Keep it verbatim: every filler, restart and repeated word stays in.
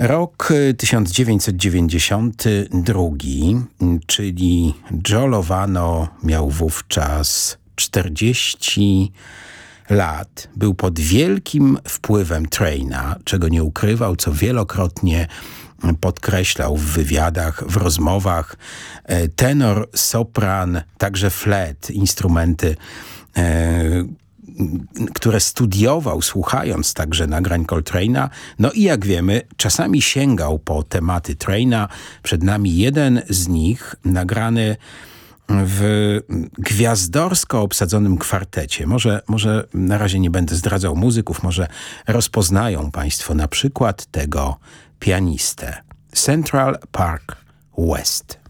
Rok tysiąc dziewięćset dziewięćdziesiąty drugi, czyli Joe Lovano miał wówczas czterdzieści lat. Był pod wielkim wpływem Traina, czego nie ukrywał, co wielokrotnie podkreślał w wywiadach, w rozmowach. Tenor, sopran, także flet, instrumenty, e, które studiował, słuchając także nagrań Coltrane'a. No i jak wiemy, czasami sięgał po tematy Traina. Przed nami jeden z nich, nagrany w gwiazdorsko obsadzonym kwartecie. Może, może na razie nie będę zdradzał muzyków, może rozpoznają Państwo na przykład tego pianistę. Central Park West.